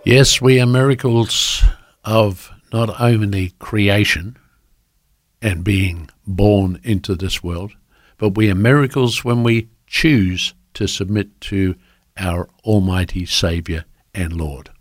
Yes, we are miracles of not only creation and being born into this world, but we are miracles when we choose to submit to our Almighty Saviour and Lord.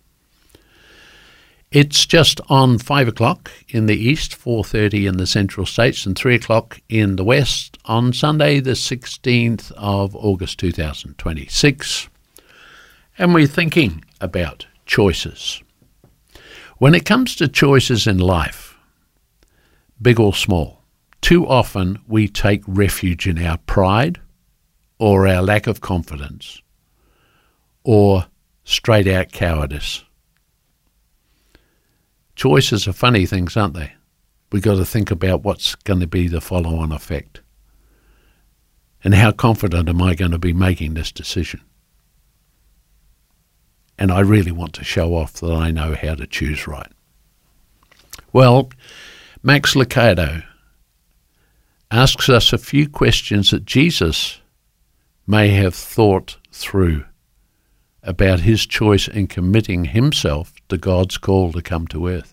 It's just on 5 o'clock in the east, 4:30 in the central states, and 3 o'clock in the west on Sunday, the 16th of August 2026. And we're thinking about choices. When it comes to choices in life, big or small, too often we take refuge in our pride or our lack of confidence or straight out cowardice. Choices are funny things, aren't they? We've got to think about what's going to be the follow-on effect. And how confident am I going to be making this decision? And I really want to show off that I know how to choose right. Well, Max Lucado asks us a few questions that Jesus may have thought through about his choice in committing himself to God's call to come to earth.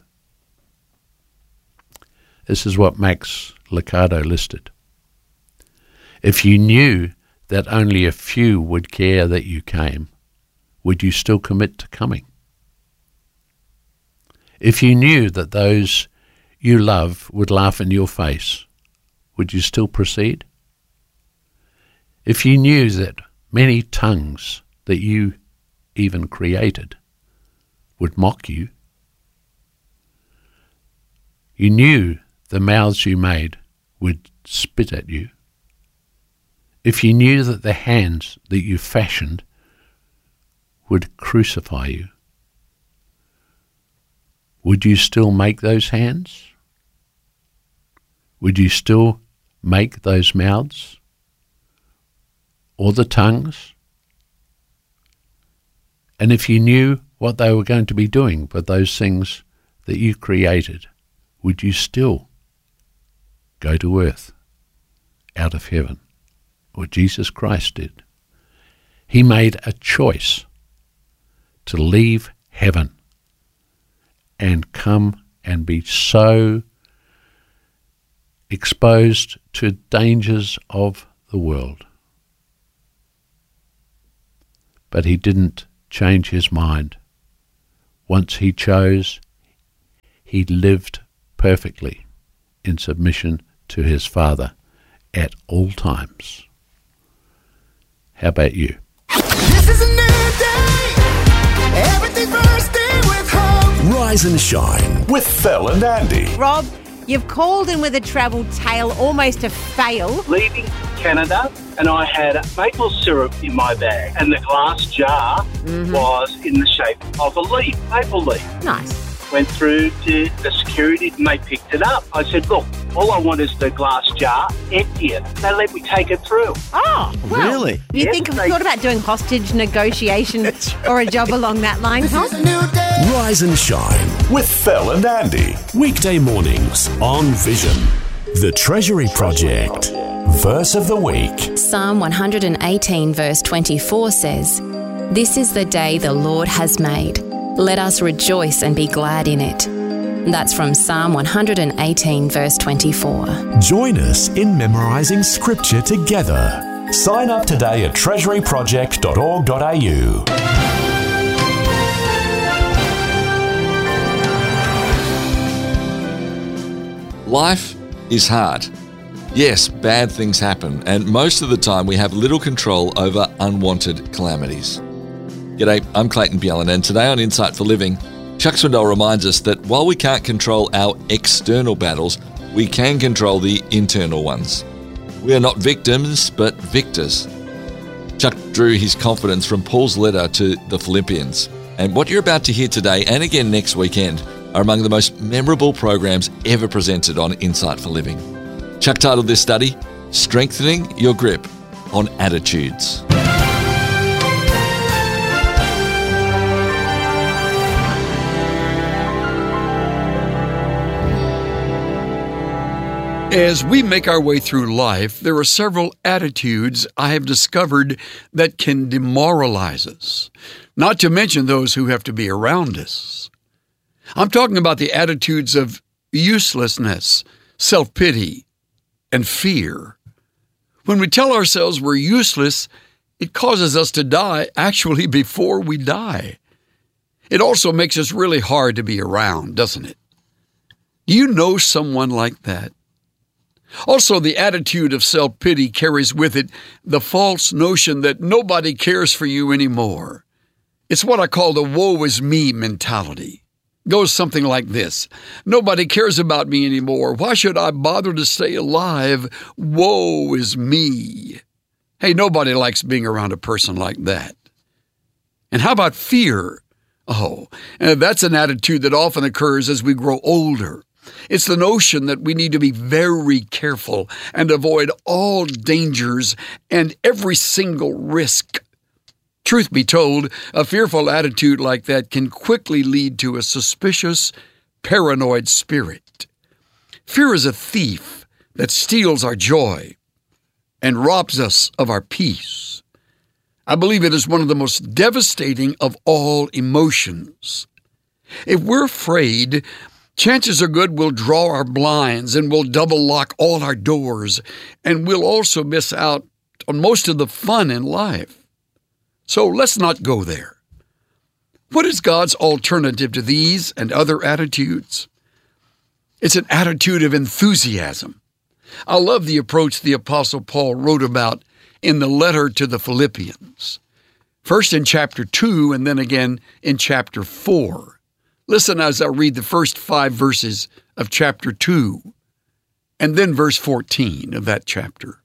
This is what Max Lucado listed. If you knew that only a few would care that you came, would you still commit to coming? If you knew that those you love would laugh in your face, would you still proceed? If you knew that many tongues that you even created would mock you, you knew the mouths you made would spit at you, if you knew that the hands that you fashioned would crucify you, would you still make those hands? Would you still make those mouths? Or the tongues? And if you knew what they were going to be doing with those things that you created, would you still go to earth out of heaven? What Jesus Christ did. He made a choice to leave heaven and come and be so exposed to dangers of the world. But he didn't change his mind. Once he chose, he lived perfectly in submission to his Father at all times. How about you? This is a new day. Everything bursting with hope. Rise and shine with Phil and Andy. Rob, you've called in with a travel tale, almost a fail. Leaving Canada, and I had maple syrup in my bag, and the glass jar was in the shape of a leaf, maple leaf. Nice. Went through to the security and they picked it up. I said, look, all I want is the glass jar, empty it. They let me take it through. Oh, well, Really? You Yes, think I've they- thought about doing hostage negotiation or a job along that line, This huh? is a new day. Rise and shine with Phil and Andy. Weekday mornings on Vision. The Treasury Project. Verse of the week. Psalm 118 verse 24 says, "This is the day the Lord has made. Let us rejoice and be glad in it." That's from Psalm 118 verse 24. Join us in memorising scripture together. Sign up today at treasuryproject.org.au. Life is hard. Yes, bad things happen, and most of the time we have little control over unwanted calamities. G'day, I'm Clayton Bjelland, and today on Insight for Living, Chuck Swindoll reminds us that while we can't control our external battles, we can control the internal ones. We are not victims, but victors. Chuck drew his confidence from Paul's letter to the Philippians. And what you're about to hear today and again next weekend are among the most memorable programs ever presented on Insight for Living. Chuck titled this study, Strengthening Your Grip on Attitudes. As we make our way through life, there are several attitudes I have discovered that can demoralize us, not to mention those who have to be around us. I'm talking about the attitudes of uselessness, self-pity, and fear. When we tell ourselves we're useless, it causes us to die actually before we die. It also makes us really hard to be around, doesn't it? Do you know someone like that? Also, the attitude of self-pity carries with it the false notion that nobody cares for you anymore. It's what I call the woe is me mentality. It goes something like this: nobody cares about me anymore. Why should I bother to stay alive? Woe is me. Hey, nobody likes being around a person like that. And how about fear? Oh, that's an attitude that often occurs as we grow older. It's the notion that we need to be very careful and avoid all dangers and every single risk. Truth be told, a fearful attitude like that can quickly lead to a suspicious, paranoid spirit. Fear is a thief that steals our joy and robs us of our peace. I believe it is one of the most devastating of all emotions. If we're afraid, chances are good we'll draw our blinds and we'll double lock all our doors, and we'll also miss out on most of the fun in life. So let's not go there. What is God's alternative to these and other attitudes? It's an attitude of enthusiasm. I love the approach the Apostle Paul wrote about in the letter to the Philippians. First in chapter 2 and then again in chapter 4. Listen as I read the first 5 verses of chapter 2 and then verse 14 of that chapter.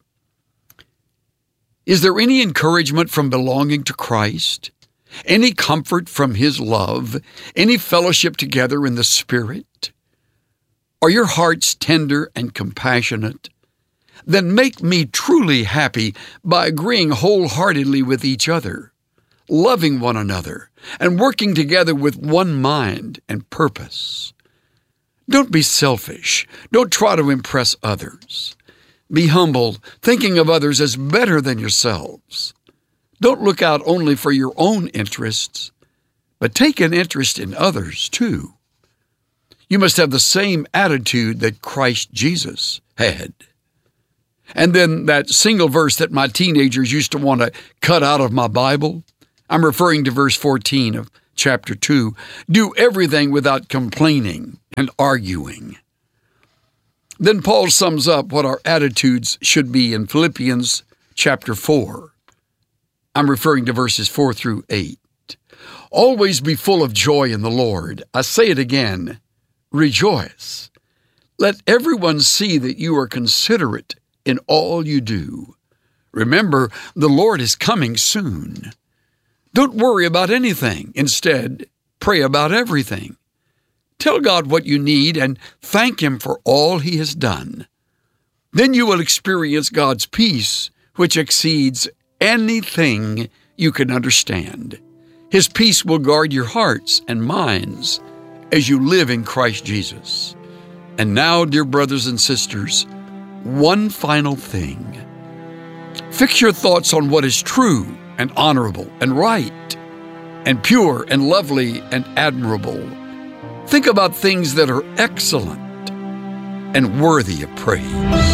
Is there any encouragement from belonging to Christ? Any comfort from His love? Any fellowship together in the Spirit? Are your hearts tender and compassionate? Then make me truly happy by agreeing wholeheartedly with each other, loving one another, and working together with one mind and purpose. Don't be selfish. Don't try to impress others. Be humble, thinking of others as better than yourselves. Don't look out only for your own interests, but take an interest in others too. You must have the same attitude that Christ Jesus had. And then that single verse that my teenagers used to want to cut out of my Bible, I'm referring to verse 14 of chapter 2. Do everything without complaining and arguing. Then Paul sums up what our attitudes should be in Philippians chapter 4. I'm referring to verses 4 through 8. Always be full of joy in the Lord. I say it again, rejoice. Let everyone see that you are considerate in all you do. Remember, the Lord is coming soon. Don't worry about anything. Instead, pray about everything. Tell God what you need and thank Him for all He has done. Then you will experience God's peace, which exceeds anything you can understand. His peace will guard your hearts and minds as you live in Christ Jesus. And now, dear brothers and sisters, one final thing. Fix your thoughts on what is true and honorable and right and pure and lovely and admirable. Think about things that are excellent and worthy of praise.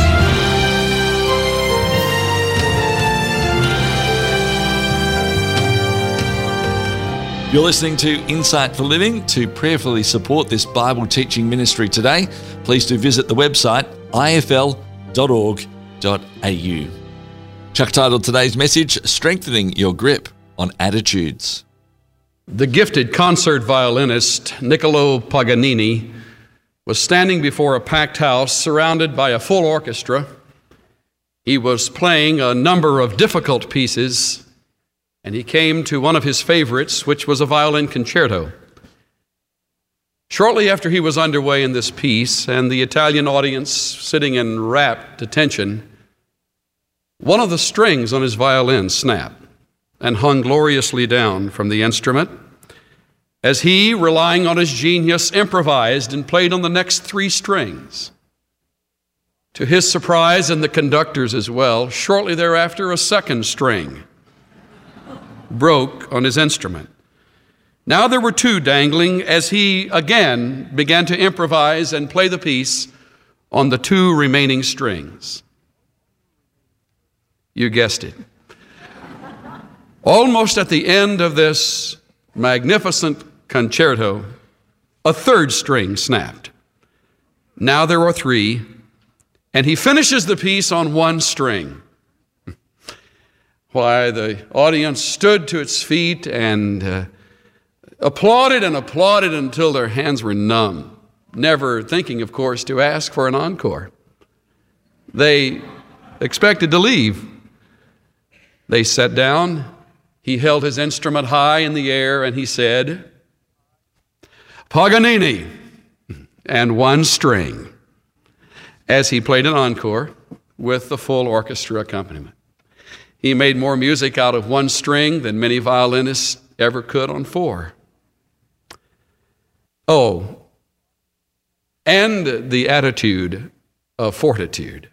You're listening to Insight for Living. To prayerfully support this Bible teaching ministry today, please do visit the website ifl.org.au. Chuck titled today's message, Strengthening Your Grip on Attitudes. The gifted concert violinist Niccolo Paganini was standing before a packed house surrounded by a full orchestra. He was playing a number of difficult pieces, and he came to one of his favorites, which was a violin concerto. Shortly after he was underway in this piece, and the Italian audience sitting in rapt attention, one of the strings on his violin snapped and hung gloriously down from the instrument as he, relying on his genius, improvised and played on the next 3 strings. To his surprise, and the conductor's as well, shortly thereafter, a second string broke on his instrument. Now there were two dangling as he again began to improvise and play the piece on the two remaining strings. You guessed it. Almost at the end of this magnificent concerto, a third string snapped. Now there are three, and he finishes the piece on one string. Why, the audience stood to its feet and applauded and applauded until their hands were numb, never thinking, of course, to ask for an encore. They expected to leave. They sat down. He held his instrument high in the air and he said, Paganini, and one string, as he played an encore with the full orchestra accompaniment. He made more music out of one string than many violinists ever could on four. Oh, and the attitude of fortitude.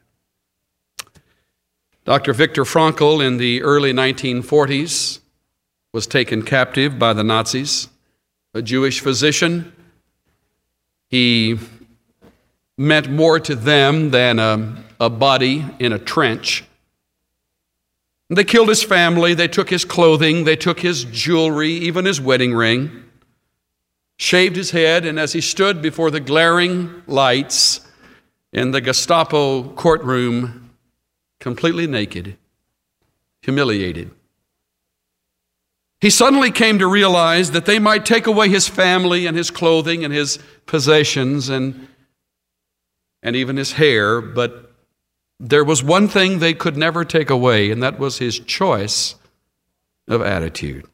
Dr. Viktor Frankl in the early 1940s was taken captive by the Nazis, a Jewish physician. He meant more to them than a body in a trench. They killed his family, they took his clothing, they took his jewelry, even his wedding ring, shaved his head, and as he stood before the glaring lights in the Gestapo courtroom, completely naked, humiliated, he suddenly came to realize that they might take away his family and his clothing and his possessions and even his hair, but there was one thing they could never take away, and that was his choice of attitude.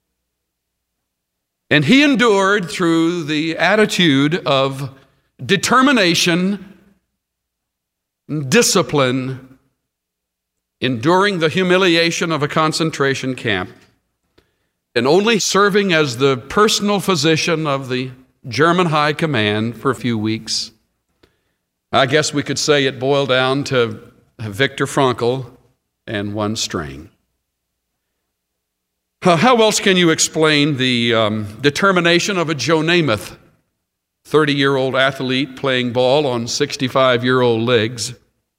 And he endured through the attitude of determination, discipline, enduring the humiliation of a concentration camp, and only serving as the personal physician of the German High Command for a few weeks. I guess we could say it boiled down to Viktor Frankl and one string. How else can you explain the determination of a Joe Namath, 30-year-old athlete playing ball on 65-year-old legs?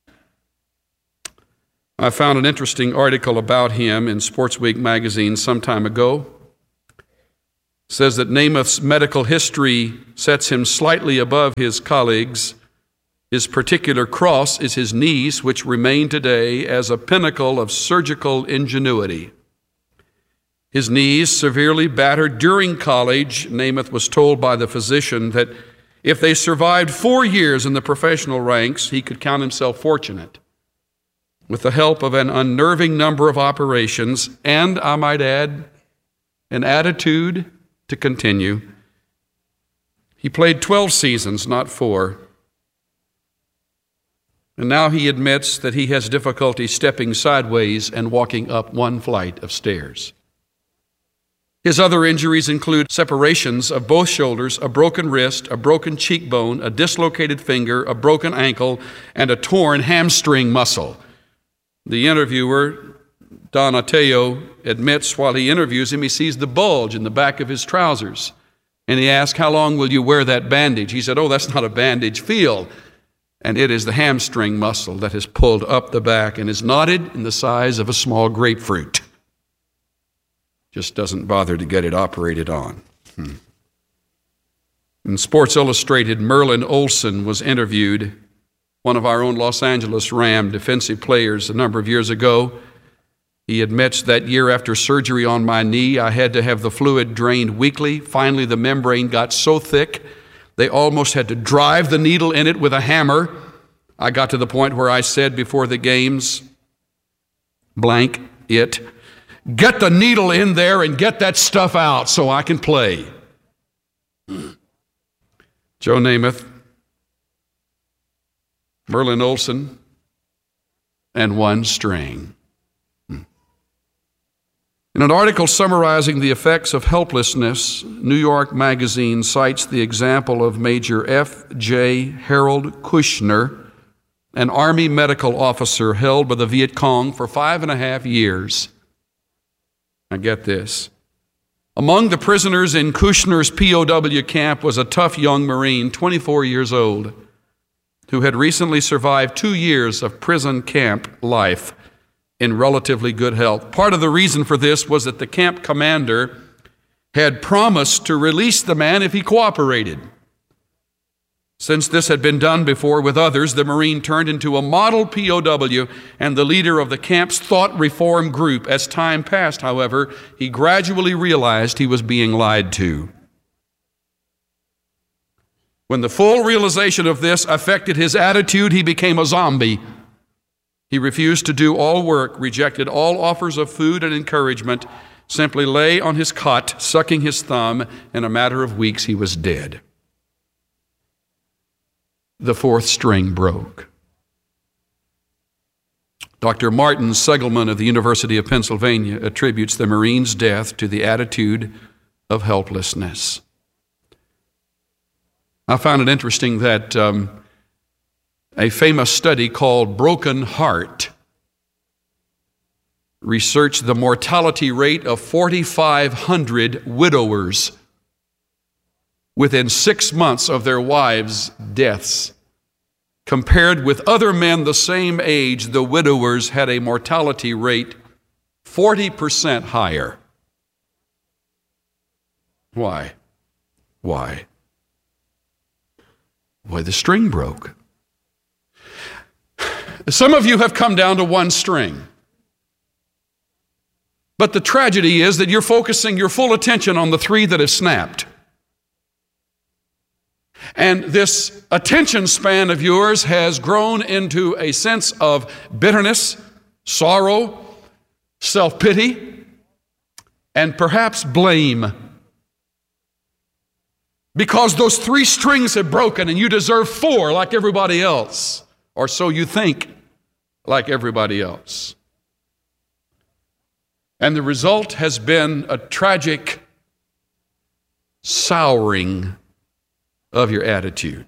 I found an interesting article about him in Sportsweek magazine some time ago. It says that Namath's medical history sets him slightly above his colleagues. His particular cross is his knees, which remain today as a pinnacle of surgical ingenuity. His knees, severely battered during college, Namath was told by the physician that if they survived 4 years in the professional ranks, he could count himself fortunate. With the help of an unnerving number of operations, and I might add, an attitude to continue, he played 12 seasons, not 4. And now he admits that he has difficulty stepping sideways and walking up one flight of stairs. His other injuries include separations of both shoulders, a broken wrist, a broken cheekbone, a dislocated finger, a broken ankle, and a torn hamstring muscle. The interviewer, Donatello, admits while he interviews him, he sees the bulge in the back of his trousers. And he asks, "How long will you wear that bandage?" He said, "Oh, that's not a bandage. Feel." And it is the hamstring muscle that is pulled up the back and is knotted in the size of a small grapefruit. Just doesn't bother to get it operated on. In Sports Illustrated, Merlin Olsen was interviewed, one of our own Los Angeles Ram defensive players, a number of years ago. He admits that year after surgery on my knee, I had to have the fluid drained weekly. Finally, the membrane got so thick, they almost had to drive the needle in it with a hammer. I got to the point where I said before the games, blank it, "Get the needle in there and get that stuff out so I can play." Joe Namath, Merlin Olsen, and one string. In an article summarizing the effects of helplessness, New York Magazine cites the example of Major F.J. Harold Kushner, an Army medical officer held by the Viet Cong for 5.5 years. Now get this. Among the prisoners in Kushner's POW camp was a tough young Marine, 24 years old, who had recently survived 2 years of prison camp life in relatively good health. Part of the reason for this was that the camp commander had promised to release the man if he cooperated. Since this had been done before with others, the Marine turned into a model POW and the leader of the camp's thought reform group. As time passed, however, he gradually realized he was being lied to. When the full realization of this affected his attitude, he became a zombie. He refused to do all work, rejected all offers of food and encouragement, simply lay on his cot, sucking his thumb. In a matter of weeks, he was dead. The fourth string broke. Dr. Martin Segelman of the University of Pennsylvania attributes the Marine's death to the attitude of helplessness. I found it interesting that a famous study called Broken Heart researched the mortality rate of 4,500 widowers within 6 months of their wives' deaths. Compared with other men the same age, the widowers had a mortality rate 40% higher. Why? Why? Why, the string broke. Some of you have come down to one string. But the tragedy is that you're focusing your full attention on the three that have snapped. And this attention span of yours has grown into a sense of bitterness, sorrow, self-pity, and perhaps blame. Because those three strings have broken and you deserve four like everybody else. Or so you think, like everybody else. And the result has been a tragic souring of your attitude.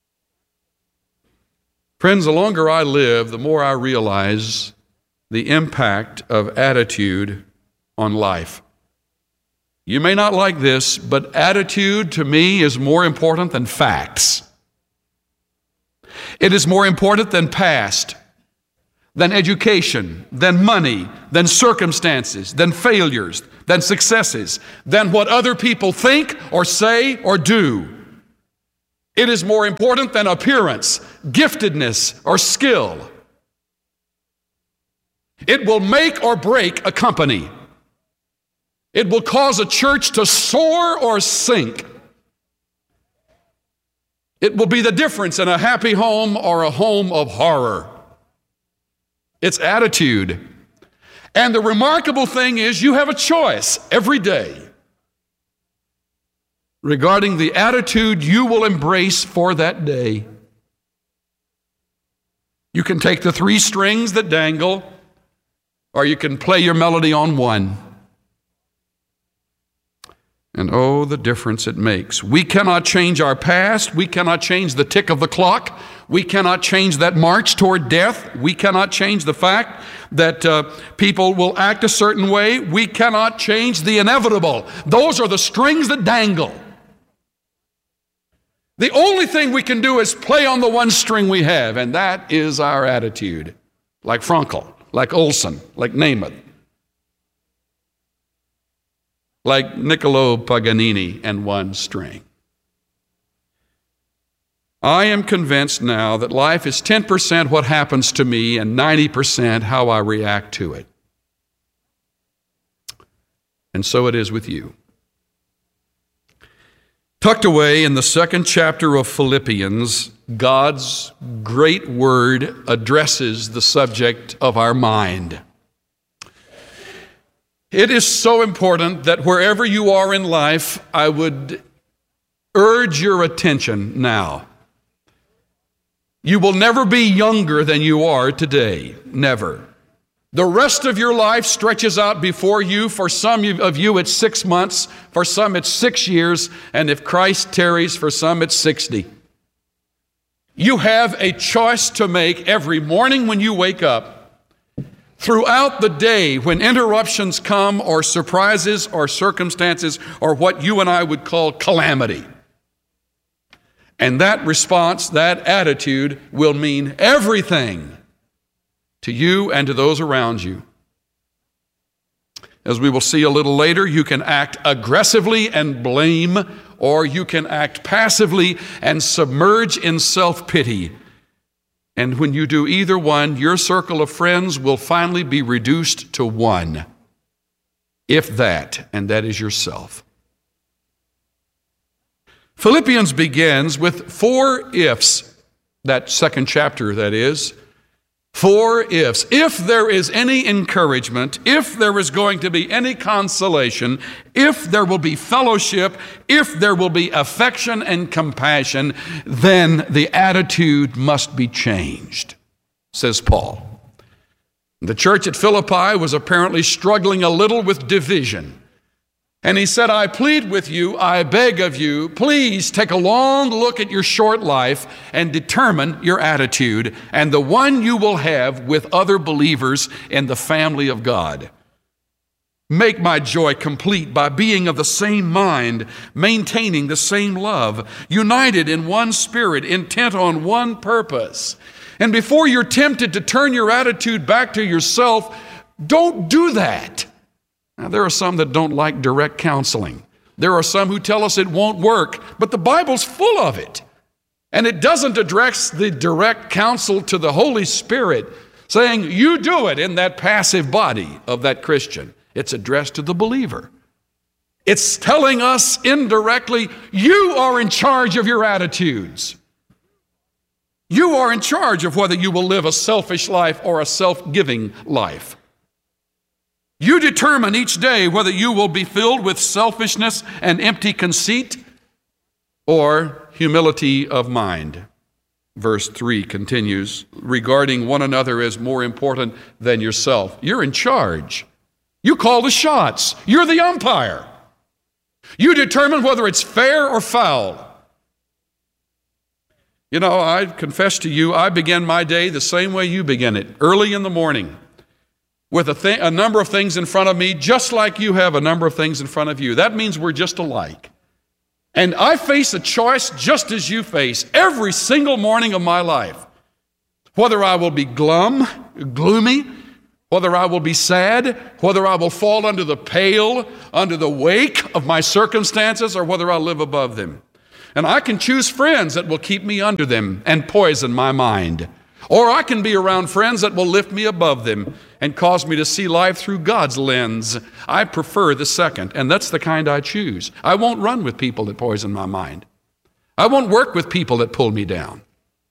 Friends, the longer I live, the more I realize the impact of attitude on life. You may not like this, but attitude to me is more important than facts. It is more important than past, than education, than money, than circumstances, than failures, than successes, than what other people think or say or do. It is more important than appearance, giftedness, or skill. It will make or break a company. It will cause a church to soar or sink. It will be the difference in a happy home or a home of horror. It's attitude. And the remarkable thing is you have a choice every day regarding the attitude you will embrace for that day. You can take the three strings that dangle, or you can play your melody on one. And oh, the difference it makes. We cannot change our past. We cannot change the tick of the clock. We cannot change that march toward death. We cannot change the fact that people will act a certain way. We cannot change the inevitable. Those are the strings that dangle. The only thing we can do is play on the one string we have, and that is our attitude. Like Frankel, like Olson, like Namath, like Niccolo Paganini and one string. I am convinced now that life is 10% what happens to me and 90% how I react to it. And so it is with you. Tucked away in the second chapter of Philippians, God's great word addresses the subject of our mind. It is so important that wherever you are in life, I would urge your attention now. You will never be younger than you are today. Never. The rest of your life stretches out before you. For some of you, it's 6 months. For some, it's 6 years. And if Christ tarries, for some, it's 60. You have a choice to make every morning when you wake up, throughout the day when interruptions come, or surprises, or circumstances, or what you and I would call calamity. And that response, that attitude will mean everything to you and to those around you. As we will see a little later, you can act aggressively and blame, or you can act passively and submerge in self-pity. And when you do either one, your circle of friends will finally be reduced to one, if that, and that is yourself. Philippians begins with 4 ifs, that second chapter, that is. 4 ifs. If there is any encouragement, if there is going to be any consolation, if there will be fellowship, if there will be affection and compassion, then the attitude must be changed, says Paul. The church at Philippi was apparently struggling a little with division. And he said, I plead with you, I beg of you, please take a long look at your short life and determine your attitude and the one you will have with other believers in the family of God. Make my joy complete by being of the same mind, maintaining the same love, united in one spirit, intent on one purpose. And before you're tempted to turn your attitude back to yourself, don't do that. Now, there are some that don't like direct counseling. There are some who tell us it won't work, but the Bible's full of it. And it doesn't address the direct counsel to the Holy Spirit, saying, you do it in that passive body of that Christian. It's addressed to the believer. It's telling us indirectly, you are in charge of your attitudes. You are in charge of whether you will live a selfish life or a self-giving life. You determine each day whether you will be filled with selfishness and empty conceit or humility of mind. Verse 3 continues, regarding one another as more important than yourself. You're in charge. You call the shots. You're the umpire. You determine whether it's fair or foul. You know, I confess to you, I begin my day the same way you begin it, early in the morning, with a number of things in front of me, just like you have a number of things in front of you. That means we're just alike. And I face a choice just as you face every single morning of my life. Whether I will be gloomy, whether I will be sad, whether I will fall under the pale, under the wake of my circumstances, or whether I'll live above them. And I can choose friends that will keep me under them and poison my mind. Or I can be around friends that will lift me above them and cause me to see life through God's lens. I prefer the second, and that's the kind I choose. I won't run with people that poison my mind. I won't work with people that pull me down.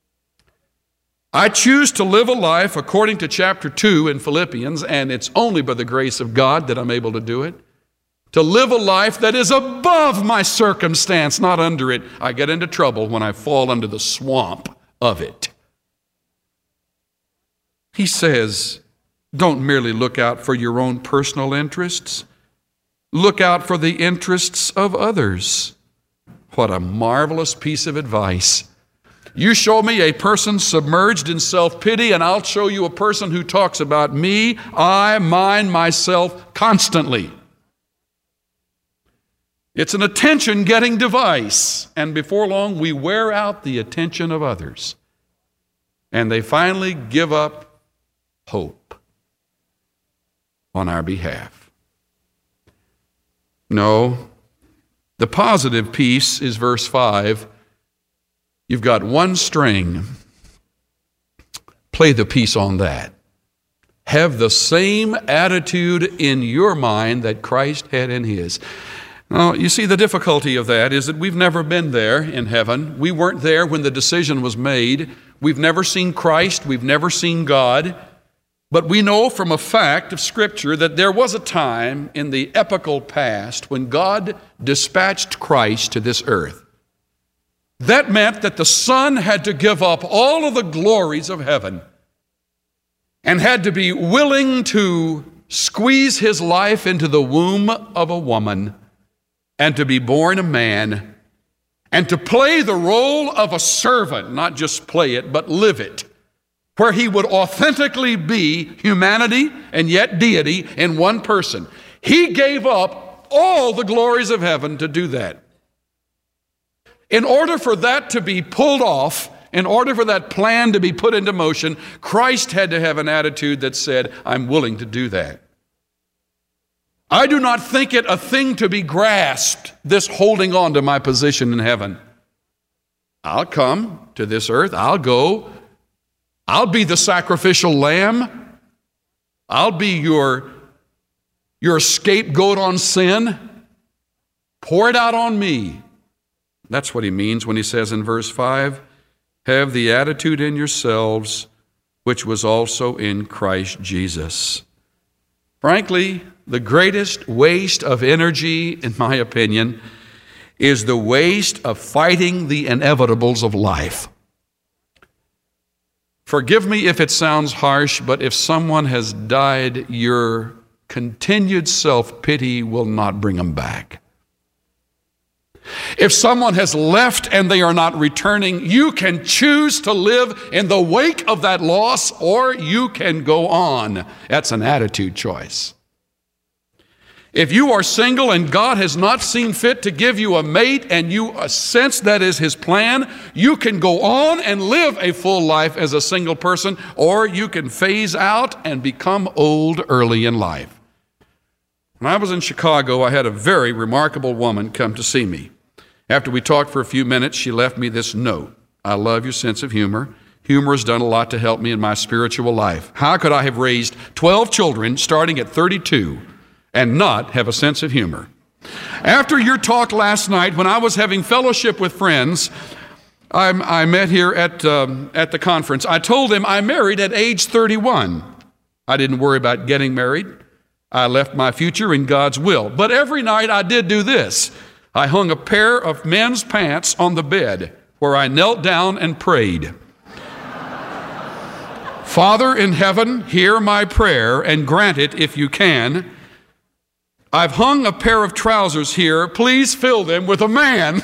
I choose to live a life according to chapter 2 in Philippians, and it's only by the grace of God that I'm able to do it. To live a life that is above my circumstance, not under it. I get into trouble when I fall under the swamp of it. He says, don't merely look out for your own personal interests. Look out for the interests of others. What a marvelous piece of advice. You show me a person submerged in self-pity, and I'll show you a person who talks about me, I, mine, myself constantly. It's an attention-getting device, and before long we wear out the attention of others. And they finally give up hope on our behalf. No, the positive piece is verse 5. You've got one string. Play the piece on that. Have the same attitude in your mind that Christ had in his. Now, you see, the difficulty of that is that we've never been there in heaven. We weren't there when the decision was made. We've never seen Christ. We've never seen God. But we know from a fact of Scripture that there was a time in the epochal past when God dispatched Christ to this earth. That meant that the Son had to give up all of the glories of heaven and had to be willing to squeeze his life into the womb of a woman and to be born a man and to play the role of a servant, not just play it, but live it, where he would authentically be humanity and yet deity in one person. He gave up all the glories of heaven to do that. In order for that to be pulled off, in order for that plan to be put into motion, Christ had to have an attitude that said, I'm willing to do that. I do not think it a thing to be grasped, this holding on to my position in heaven. I'll come to this earth. I'll go. I'll be the sacrificial lamb. I'll be your scapegoat on sin. Pour it out on me. That's what he means when he says in verse 5, have the attitude in yourselves, which was also in Christ Jesus. Frankly, the greatest waste of energy, in my opinion, is the waste of fighting the inevitables of life. Forgive me if it sounds harsh, but if someone has died, your continued self-pity will not bring them back. If someone has left and they are not returning, you can choose to live in the wake of that loss, or you can go on. That's an attitude choice. If you are single and God has not seen fit to give you a mate and you sense that is His plan, you can go on and live a full life as a single person, or you can phase out and become old early in life. When I was in Chicago, I had a very remarkable woman come to see me. After we talked for a few minutes, she left me this note. I love your sense of humor. Humor has done a lot to help me in my spiritual life. How could I have raised 12 children starting at 32 and not have a sense of humor? After your talk last night, when I was having fellowship with friends, I met here at the conference. I told them I married at age 31. I didn't worry about getting married. I left my future in God's will. But every night I did do this. I hung a pair of men's pants on the bed where I knelt down and prayed. Father in heaven, hear my prayer and grant it if you can. I've hung a pair of trousers here. Please fill them with a man.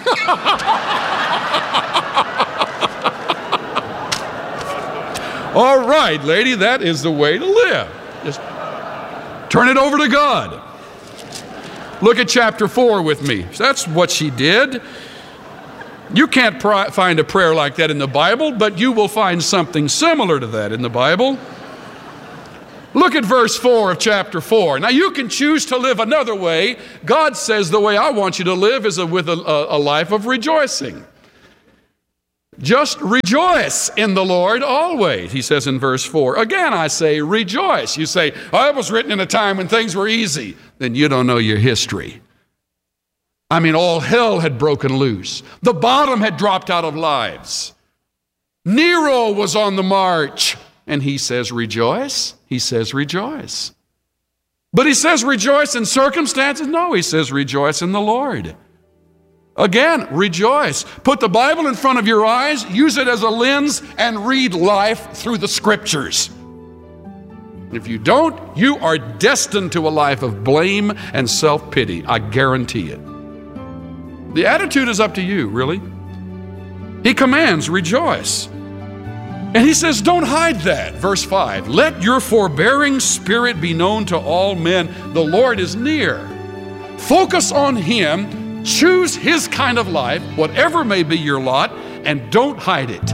All right, lady, that is the way to live. Just turn it over to God. Look at chapter 4 with me. That's what she did. You can't find a prayer like that in the Bible, but you will find something similar to that in the Bible. Look at verse 4 of chapter 4. Now you can choose to live another way. God says the way I want you to live is with a life of rejoicing. Just rejoice in the Lord always, he says in verse 4. Again, I say rejoice. You say, oh, it was written in a time when things were easy. Then you don't know your history. I mean, all hell had broken loose. The bottom had dropped out of lives. Nero was on the march. And he says rejoice. He says rejoice. But he says rejoice in circumstances? No, he says rejoice in the Lord. Again, rejoice. Put the Bible in front of your eyes, use it as a lens, and read life through the Scriptures. If you don't, you are destined to a life of blame and self-pity. I guarantee it. The attitude is up to you, really. He commands, rejoice. And he says, don't hide that. Verse 5, let your forbearing spirit be known to all men. The Lord is near. Focus on Him. Choose His kind of life, whatever may be your lot, and don't hide it.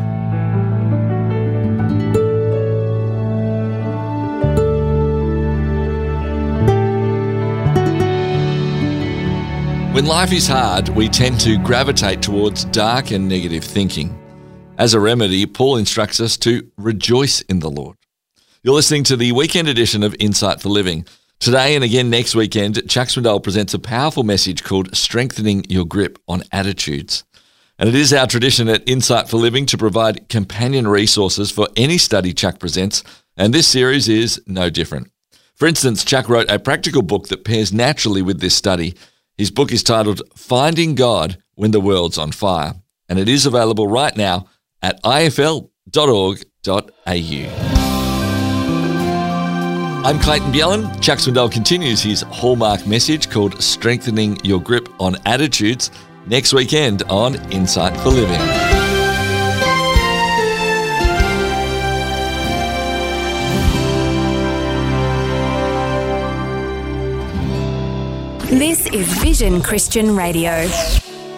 When life is hard, we tend to gravitate towards dark and negative thinking. As a remedy, Paul instructs us to rejoice in the Lord. You're listening to the weekend edition of Insight for Living. Today and again next weekend, Chuck Swindoll presents a powerful message called Strengthening Your Grip on Attitudes. And it is our tradition at Insight for Living to provide companion resources for any study Chuck presents, and this series is no different. For instance, Chuck wrote a practical book that pairs naturally with this study. His book is titled Finding God When the World's on Fire, and it is available right now at ifl.org.au. I'm Clayton Bjelland. Chuck Swindoll continues his hallmark message called Strengthening Your Grip on Attitudes. next weekend on Insight for Living. This is Vision Christian Radio.